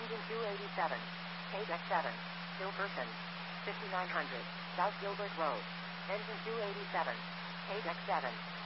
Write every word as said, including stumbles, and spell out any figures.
Engine two eighty-seven. Page X seven. Hilkerson. fifty-nine hundred. South Gilbert Road. Engine two eighty-seven. Page X seven.